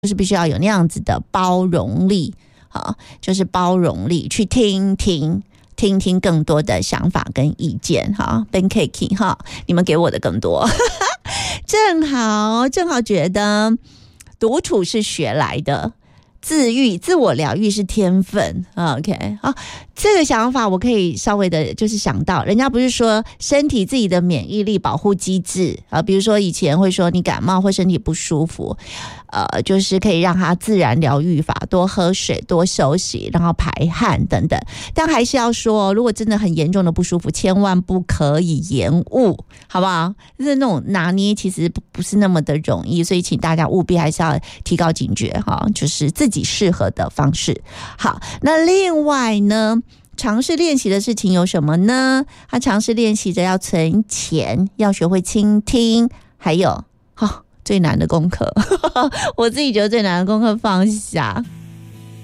就是必须要有那样子的包容力，就是包容力去听听更多的想法跟意见哈 ，Ben Kiki 哈，你们给我的更多，正好觉得独处是学来的。自愈、自我疗愈是天分 ，OK 啊，这个想法我可以稍微的，就是想到，人家不是说身体自己的免疫力保护机制啊，比如说以前会说你感冒或身体不舒服，就是可以让它自然疗愈法，多喝水、多休息，然后排汗等等。但还是要说，如果真的很严重的不舒服，千万不可以延误，好不好？就是那种拿捏，其实不是那么的容易，所以请大家务必还是要提高警觉哈，就是自己适合的方式。好，那另外呢，尝试练习的事情有什么呢？他尝试练习着要存钱，要学会倾听，还有最难的功课我自己觉得最难的功课放下。